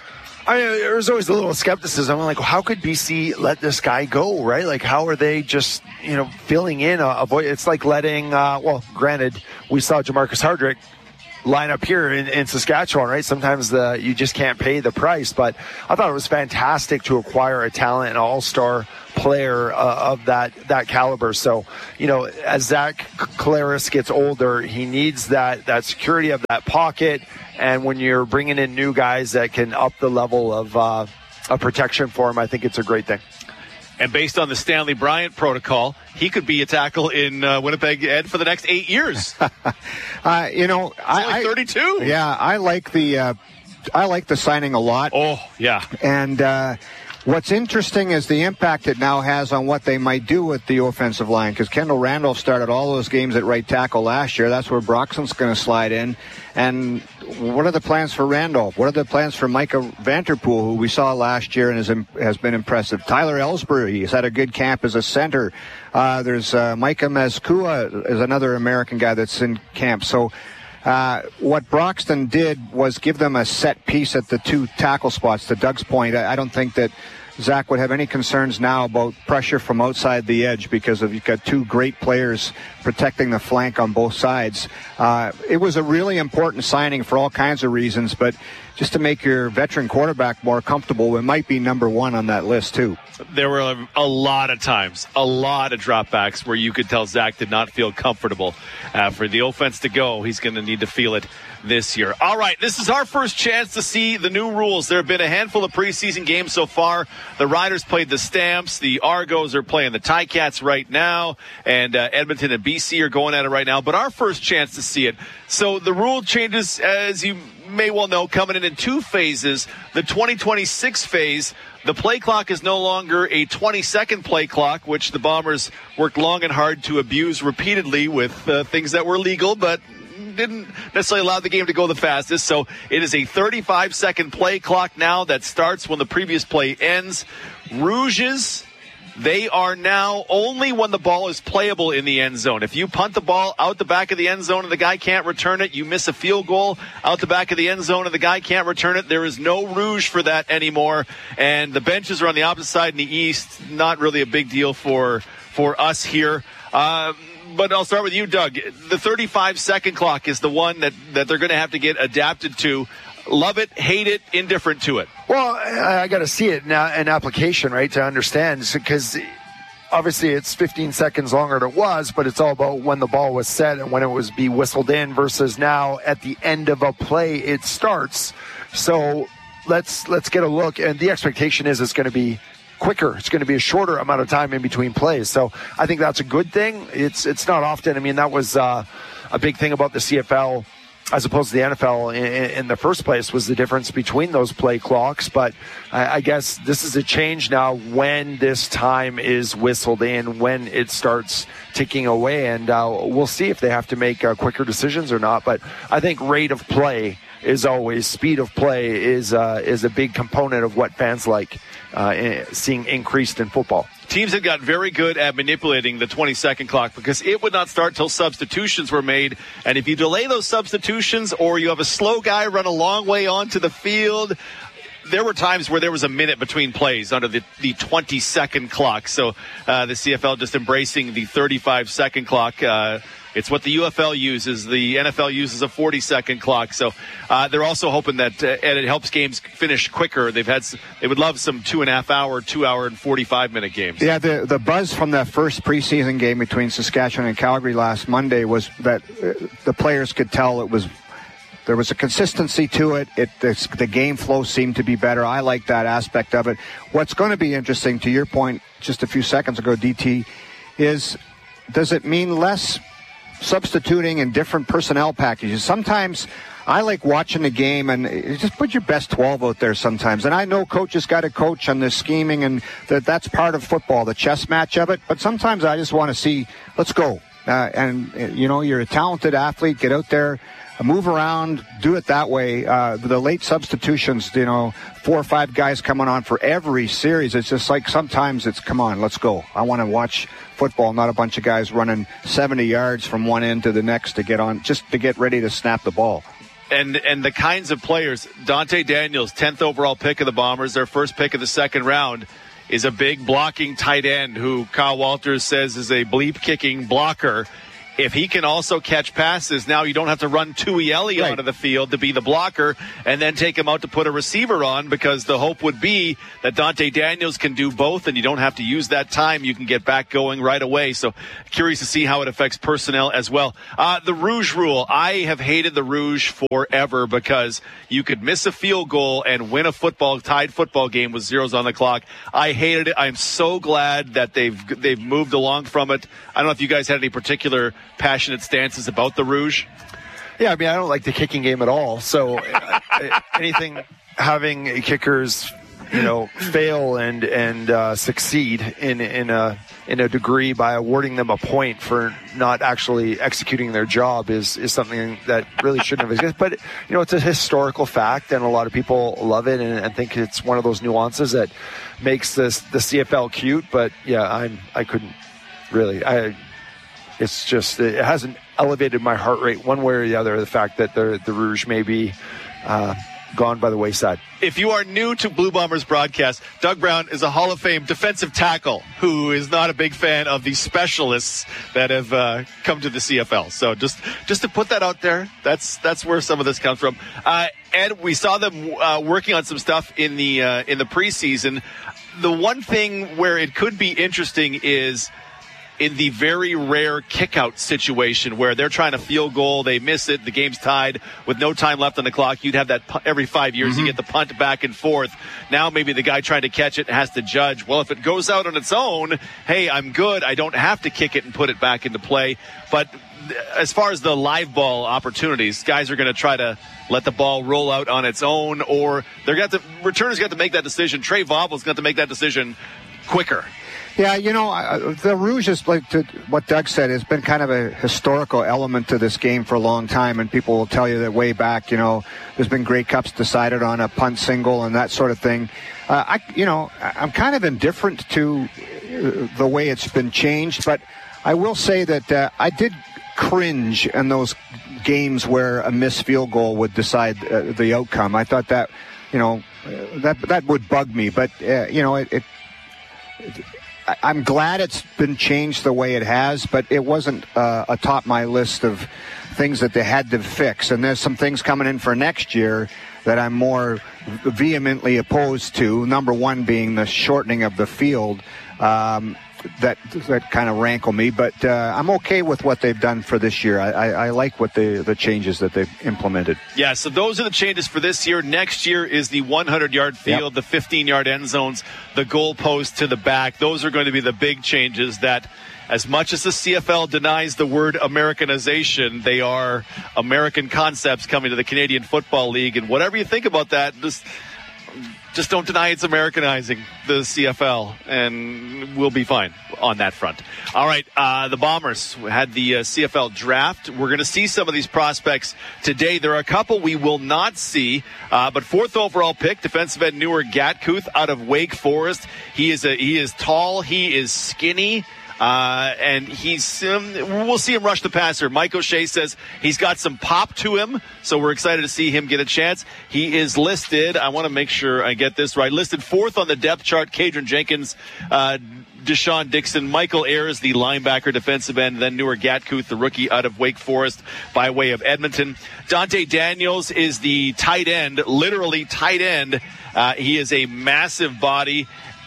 I mean, there was always a little skepticism. I'm like, how could B C let this guy go, right? Like, how are they just, you know, filling in a, a void? It's like letting, uh, well, granted, we saw Jamarcus Hardrick line up here in, in Saskatchewan, right? Sometimes the you just can't pay the price, but I thought it was fantastic to acquire a talent, an all-star player uh, of that that caliber. So, you know, as Zach Collaros gets older, he needs that that security of that pocket, and when you're bringing in new guys that can up the level of uh, of protection for him, I think it's a great thing. And based on the Stanley Bryant protocol, he could be a tackle in uh, Winnipeg, Ed, for the next eight years. uh, you know, He's I, only thirty-two. I, yeah, I like the uh, I like the signing a lot. Oh, yeah. And uh, what's interesting is the impact it now has on what they might do with the offensive line, because Kendall Randolph started all those games at right tackle last year. That's where Broxton's going to slide in. And what are the plans for Randolph? What are the plans for Micah Vanterpool, who we saw last year and is, has been impressive? Tyler Ellsbury has had a good camp as a center. Uh, there's uh, Micah Mezcua is another American guy that's in camp. So uh, what Broxton did was give them a set piece at the two tackle spots. To Doug's point, I, I don't think that Zach would have any concerns now about pressure from outside the edge, because of you've got two great players protecting the flank on both sides. Uh, it was a really important signing for all kinds of reasons, but just to make your veteran quarterback more comfortable, it might be number one on that list too. There were a, a lot of times, a lot of dropbacks where you could tell Zach did not feel comfortable. Uh, for the offense to go, he's going to need to feel it this year. All right, this is our first chance to see the new rules. There have been a handful of preseason games so far. The Riders played the Stamps. The Argos are playing the Ticats right now. And uh, Edmonton and B C are going at it right now. But our first chance to see it. So the rule changes, as you may well know, coming in in two phases. The twenty twenty-six phase, the play clock is no longer a twenty-second play clock, which the Bombers worked long and hard to abuse repeatedly with uh, things that were legal, but didn't necessarily allow the game to go the fastest. So it is a thirty-five second play clock now that starts when the previous play ends. Rouges, they are now only when the ball is playable in the end zone. If you punt the ball out the back of the end zone and the guy can't return it, you miss a field goal out the back of the end zone and the guy can't return it, there is no rouge for that anymore. And the benches are on the opposite side in the east. Not really a big deal for for us here. Um, But I'll start with you, Doug. The thirty-five second clock is the one that, that they're going to have to get adapted to. Love it, hate it, indifferent to it. Well, I, I got to see it in, in application, right, to understand, because obviously it's fifteen seconds longer than it was, but it's all about when the ball was set and when it was be whistled in versus now at the end of a play it starts. So let's let's get a look, and the expectation is it's going to be quicker. It's going to be a shorter amount of time in between plays. So I think that's a good thing. It's it's not often. I mean, that was uh, a big thing about the C F L as opposed to the N F L in, in the first place, was the difference between those play clocks. But I, I guess this is a change now when this time is whistled in, when it starts ticking away. And uh, we'll see if they have to make uh, quicker decisions or not. But I think rate of play is always, speed of play is uh, is a big component of what fans like uh, seeing increased in football. Teams have got very good at manipulating the twenty-second clock because it would not start till substitutions were made. And if you delay those substitutions, or you have a slow guy run a long way onto the field, there were times where there was a minute between plays under the, the twenty-second clock. So uh, the C F L just embracing the thirty-five second clock. Uh, it's what the U F L uses. The N F L uses a forty second clock. So uh, they're also hoping that uh, and it helps games finish quicker. They've had they would love some two and a half hour, two hour and forty-five minute games. Yeah, the the buzz from that first preseason game between Saskatchewan and Calgary last Monday was that uh, the players could tell it was. There was a consistency to it. It the, the game flow seemed to be better. I like that aspect of it. What's going to be interesting, to your point just a few seconds ago, D T, is does it mean less substituting in different personnel packages? Sometimes I like watching the game and just put your best twelve out there sometimes. And I know coaches got to coach on the scheming, and that that's part of football, the chess match of it. But sometimes I just want to see, let's go. Uh, and, uh, you know, you're a talented athlete. Get out there, move around, do it that way. Uh, the late substitutions, you know, four or five guys coming on for every series. It's just like sometimes it's, come on, let's go. I want to watch football, not a bunch of guys running seventy yards from one end to the next to get on, just to get ready to snap the ball. And and the kinds of players, Dante Daniels, tenth overall pick of the Bombers, their first pick of the second round, is a big blocking tight end who Kyle Walters says is a bleep-kicking blocker. If he can also catch passes, now you don't have to run Tuieli right. onto the field to be the blocker and then take him out to put a receiver on, because the hope would be that Dante Daniels can do both and you don't have to use that time. You can get back going right away. So curious to see how it affects personnel as well. Uh, the Rouge rule. I have hated the Rouge forever because you could miss a field goal and win a football tied football game with zeros on the clock. I hated it. I'm so glad that they've they've moved along from it. I don't know if you guys had any particular passionate stances about the Rouge. Yeah, I mean, I don't like the kicking game at all. So uh, anything having kickers, you know, fail and and uh, succeed in in a in a degree by awarding them a point for not actually executing their job is is something that really shouldn't have existed. But you know, it's a historical fact, and a lot of people love it and, and think it's one of those nuances that makes this the C F L cute. But yeah, I'm I couldn't really I. It's just, it hasn't elevated my heart rate one way or the other, the fact that the, the Rouge may be uh, gone by the wayside. If you are new to Blue Bombers broadcast, Doug Brown is a Hall of Fame defensive tackle who is not a big fan of the specialists that have uh, come to the C F L. So just just to put that out there, that's that's where some of this comes from. Uh, Ed, we saw them uh, working on some stuff in the uh, in the preseason. The one thing where it could be interesting is in the very rare kick-out situation where they're trying to field goal, they miss it, the game's tied with no time left on the clock. You'd have that every five years. Mm-hmm. You get the punt back and forth. Now maybe the guy trying to catch it has to judge. Well, if it goes out on its own, hey, I'm good. I don't have to kick it and put it back into play. But as far as the live ball opportunities, guys are going to try to let the ball roll out on its own, or they're got to returners got to make that decision. Trey Vobble's got to make that decision quicker. Yeah, you know, uh, the Rouge is, like to, what Doug said, has been kind of a historical element to this game for a long time, and people will tell you that way back, you know, there's been Grey Cups decided on a punt single and that sort of thing. Uh, I, you know, I'm kind of indifferent to the way it's been changed, but I will say that uh, I did cringe in those games where a missed field goal would decide uh, the outcome. I thought that, you know, that that would bug me, but, uh, you know, it, it, it I'm glad it's been changed the way it has, but it wasn't uh, atop my list of things that they had to fix. And there's some things coming in for next year that I'm more vehemently opposed to. Number one being the shortening of the field. Um, that that kind of rankle me, but uh, I'm okay with what they've done for this year. I, I, I like what the the changes that they've implemented. Yeah, so those are the changes for this year. Next year is the hundred-yard field, yep. The fifteen-yard end zones, the goalpost to the back. Those are going to be the big changes that, as much as the C F L denies the word Americanization, they are American concepts coming to the Canadian Football League. And whatever you think about that, just, just don't deny it's Americanizing the C F L, and we'll be fine on that front. All right, uh, the Bombers had the uh, C F L draft. We're going to see some of these prospects today. There are a couple we will not see, uh, but fourth overall pick, defensive end Noor Gatkuth out of Wake Forest. He is a, he is tall. He is skinny. Uh, and he's, um, we'll see him rush the passer. Mike O'Shea says he's got some pop to him, so we're excited to see him get a chance. He is listed, I want to make sure I get this right, listed fourth on the depth chart. Kadron Jenkins, uh, Deshaun Dixon, Michael Ayers, the linebacker, defensive end, then Noor Gatkuth, the rookie out of Wake Forest by way of Edmonton. Dante Daniels is the tight end, literally tight end. Uh, he is a massive body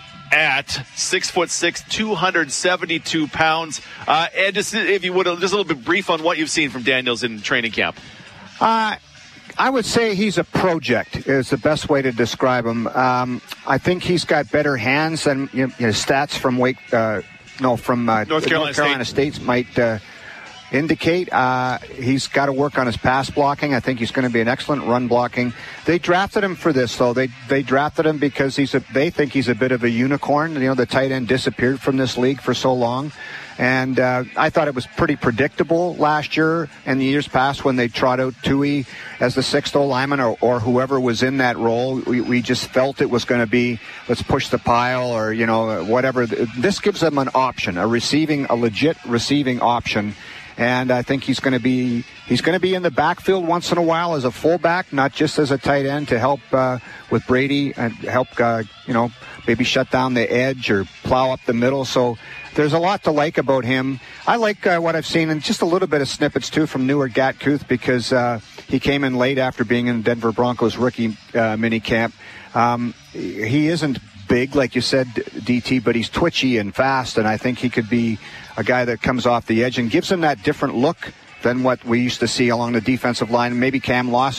at six foot six, two hundred seventy-two pounds. Uh, and just if you would, just a little bit brief on what you've seen from Daniels in training camp. Uh, I would say he's a project is the best way to describe him. Um, I think he's got better hands than you know, his stats from Wake, uh, no, from uh, North Carolina, North Carolina State. State's might uh, indicate. Uh, he's got to work on his pass blocking. I think he's going to be an excellent run blocking. They drafted him for this, though. They they drafted him because he's a, they think he's a bit of a unicorn. You know, the tight end disappeared from this league for so long. And uh, I thought it was pretty predictable last year and the years past when they trot out Tui as the sixth O-lineman or, or whoever was in that role. We, we just felt it was going to be, let's push the pile or, you know, whatever. This gives them an option, a receiving, a legit receiving option. And I think he's going to be he's going to be in the backfield once in a while as a fullback, not just as a tight end to help uh, with Brady and help, uh, you know, maybe shut down the edge or plow up the middle. So there's a lot to like about him. I like uh, what I've seen and just a little bit of snippets, too, from Newer Gatkuth because uh, he came in late after being in Denver Broncos rookie uh, minicamp. Um, he isn't big, like you said, D T, but he's twitchy and fast, and I think he could be a guy that comes off the edge and gives him that different look than what we used to see along the defensive line. Maybe Cam Lawson